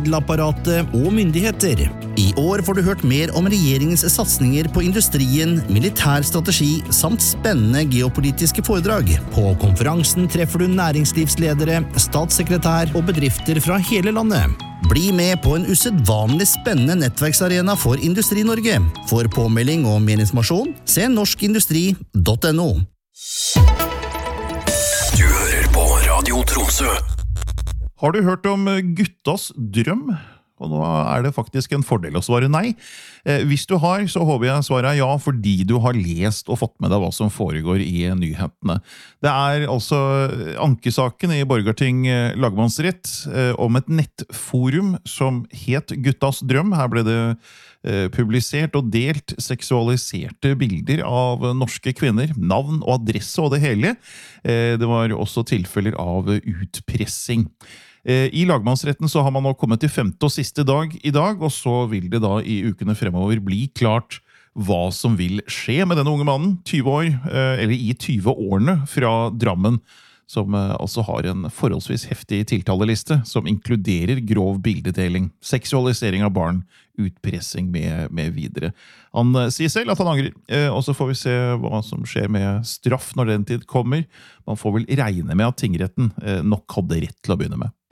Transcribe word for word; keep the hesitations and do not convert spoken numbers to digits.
virkemiddelapparatet og myndigheter. I år får du hørt mer om regjeringens satsninger på industrien, militær strategi samt spennende geopolitiske foredrag. På konferansen treffer du næringslivsledere, statssekretær og bedrifter fra hele landet. Bli med på en usedvanlig spennende nettverksarena for Industri-Norge. For påmelding og mer informasjon, se norskindustri punktum no. Du hører på Radio Tromsø. Har du hørt om guttas drøm? Og nå er det faktisk en fordel å svare nei. Eh, hvis du har, så håper jeg svaret er ja, fordi du har lest og fått med deg hva som foregår i nyhetene. Det er altså ankesaken i Borgarting lagmannsrett eh, om et nettforum som het Guttas drøm. Her ble det eh, publisert og delt seksualiserte bilder av norske kvinner, navn og adresse og det hele. Eh, det var også tilfeller av utpressing. I lagmannsretten så har man nå kommet til femte og siste dag i dag, og så vil det da i ukene fremover bli klart hva som vil skje med denne unge mannen, tyve år, eller i tyve årene fra Drammen, som altså har en forholdsvis heftig tiltaleliste, som inkluderer grov bildedeling, seksualisering av barn, utpressing med, med videre. Han sier selv at han angrer, og så får vi se hva som skjer med straff når den tid kommer. Man får vel regne med at tingretten nok hadde rett til å begynne med.